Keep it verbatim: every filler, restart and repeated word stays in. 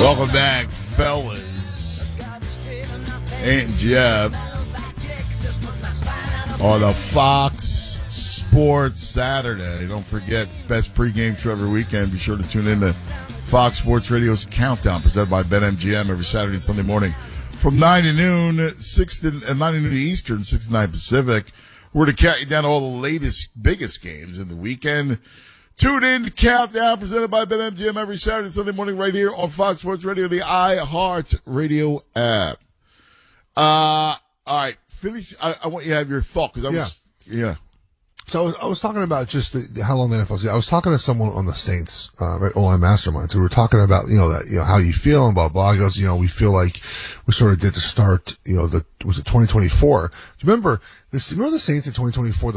Welcome back, fellas. And Jeff on the Fox Sports Saturday. Don't forget, best pregame show every weekend. Be sure to tune in to Fox Sports Radio's Countdown, presented by BetMGM every Saturday and Sunday morning from nine to noon, six to uh, nine to noon Eastern, six to nine Pacific. We're to count you down all the latest, biggest games in the weekend. Tune in to Countdown, presented by BetMGM every Saturday and Sunday morning right here on Fox Sports Radio, the iHeart Radio app. Uh, all right, Philly, I, I want you to have your thought, because I was, yeah. yeah. So I was, I was talking about just the, how long the N F L is. I was talking to someone on the Saints, uh, at O Line Masterminds, who were talking about, you know, that, you know, how you feel and blah, blah. He goes, you know, we feel like we sort of did to start, you know, the, was it twenty twenty-four? Do you remember this, remember the Saints in twenty twenty-four?